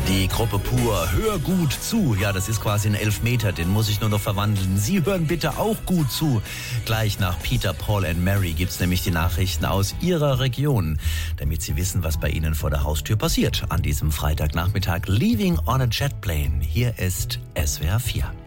Die Gruppe Pur, hör gut zu. Ja, das ist quasi ein Elfmeter, den muss ich nur noch verwandeln. Sie hören bitte auch gut zu. Gleich nach Peter, Paul and Mary gibt's nämlich die Nachrichten aus Ihrer Region, damit Sie wissen, was bei Ihnen vor der Haustür passiert. An diesem Freitagnachmittag Leaving on a Jet Plane. Hier ist SWR 4.